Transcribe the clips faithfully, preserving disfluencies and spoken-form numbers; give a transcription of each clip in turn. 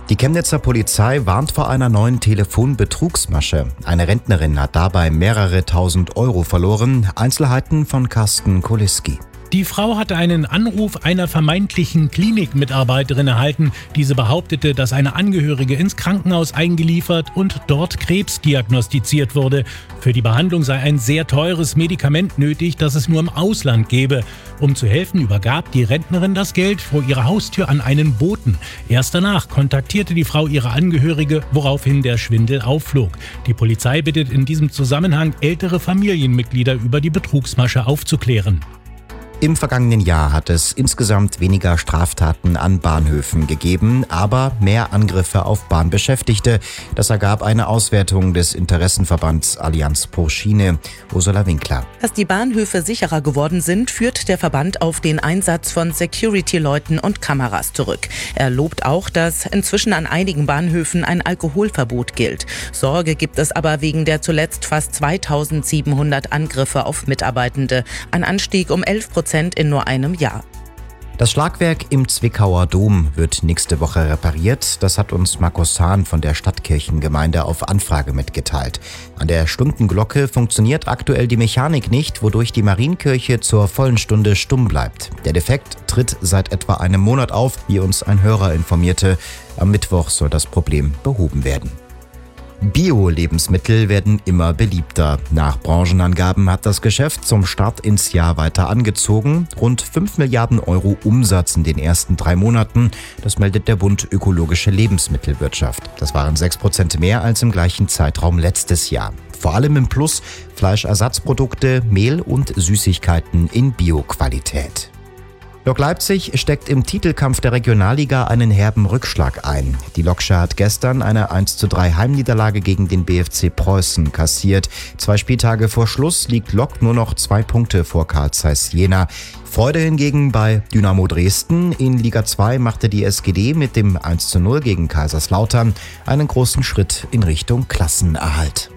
Die Chemnitzer Polizei warnt vor einer neuen Telefonbetrugsmasche. Eine Rentnerin hat dabei mehrere tausend Euro verloren. Einzelheiten von Carsten Koliski. Die Frau hatte einen Anruf einer vermeintlichen Klinikmitarbeiterin erhalten. Diese behauptete, dass eine Angehörige ins Krankenhaus eingeliefert und dort Krebs diagnostiziert wurde. Für die Behandlung sei ein sehr teures Medikament nötig, das es nur im Ausland gebe. Um zu helfen, übergab die Rentnerin das Geld vor ihrer Haustür an einen Boten. Erst danach kontaktierte die Frau ihre Angehörige, woraufhin der Schwindel aufflog. Die Polizei bittet in diesem Zusammenhang ältere Familienmitglieder über die Betrugsmasche aufzuklären. Im vergangenen Jahr hat es insgesamt weniger Straftaten an Bahnhöfen gegeben, aber mehr Angriffe auf Bahnbeschäftigte. Das ergab eine Auswertung des Interessenverbands Allianz pro Schiene. Ursula Winkler. Dass die Bahnhöfe sicherer geworden sind, führt der Verband auf den Einsatz von Security-Leuten und Kameras zurück. Er lobt auch, dass inzwischen an einigen Bahnhöfen ein Alkoholverbot gilt. Sorge gibt es aber wegen der zuletzt fast zweitausendsiebenhundert Angriffe auf Mitarbeitende. Ein Anstieg um elf Prozent in nur einem Jahr. Das Schlagwerk im Zwickauer Dom wird nächste Woche repariert. Das hat uns Markus Hahn von der Stadtkirchengemeinde auf Anfrage mitgeteilt. An der Stundenglocke funktioniert aktuell die Mechanik nicht, wodurch die Marienkirche zur vollen Stunde stumm bleibt. Der Defekt tritt seit etwa einem Monat auf, wie uns ein Hörer informierte. Am Mittwoch soll das Problem behoben werden. Bio-Lebensmittel werden immer beliebter. Nach Branchenangaben hat das Geschäft zum Start ins Jahr weiter angezogen. Rund fünf Milliarden Euro Umsatz in den ersten drei Monaten. Das meldet der Bund Ökologische Lebensmittelwirtschaft. Das waren sechs Prozent mehr als im gleichen Zeitraum letztes Jahr. Vor allem im Plus Fleischersatzprodukte, Mehl und Süßigkeiten in Bio-Qualität. Lok Leipzig steckt im Titelkampf der Regionalliga einen herben Rückschlag ein. Die Loksche hat gestern eine eins zu drei Heimniederlage gegen den B F C Preußen kassiert. Zwei Spieltage vor Schluss liegt Lok nur noch zwei Punkte vor Carl Zeiss Jena. Freude hingegen bei Dynamo Dresden. In Liga zwei machte die S G D mit dem eins zu null gegen Kaiserslautern einen großen Schritt in Richtung Klassenerhalt.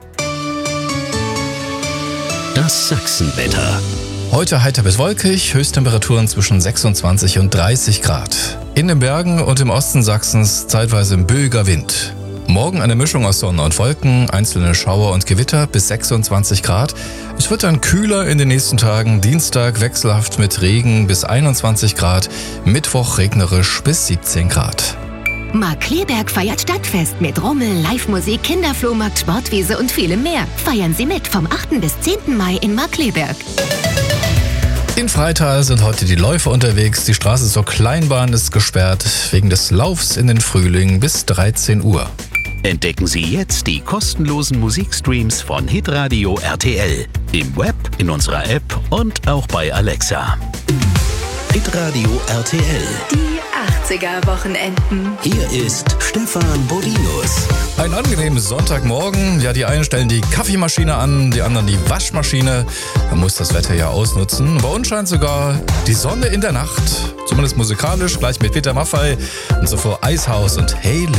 Das Sachsenwetter. Heute heiter bis wolkig, Höchsttemperaturen zwischen sechsundzwanzig und dreißig Grad. In den Bergen und im Osten Sachsens zeitweise böiger Wind. Morgen eine Mischung aus Sonne und Wolken, einzelne Schauer und Gewitter bis sechsundzwanzig Grad. Es wird dann kühler in den nächsten Tagen, Dienstag wechselhaft mit Regen bis einundzwanzig Grad, Mittwoch regnerisch bis siebzehn Grad. Markkleeberg feiert Stadtfest mit Rummel, Live-Musik, Kinderflohmarkt, Sportwiese und vielem mehr. Feiern Sie mit vom achten bis zehnten Mai in Markkleeberg. In Freital sind heute die Läufer unterwegs. Die Straße zur Kleinbahn ist gesperrt wegen des Laufs in den Frühling bis dreizehn Uhr. Entdecken Sie jetzt die kostenlosen Musikstreams von Hitradio R T L. Im Web, in unserer App und auch bei Alexa. Hitradio R T L. Die achtziger-Wochenenden. Hier ist Stefan Bodinus. Ein angenehmes Sonntagmorgen. Ja, die einen stellen die Kaffeemaschine an, die anderen die Waschmaschine. Man muss das Wetter ja ausnutzen. Bei uns scheint sogar die Sonne in der Nacht. Zumindest musikalisch, gleich mit Peter Maffay und zuvor Eishaus und Hey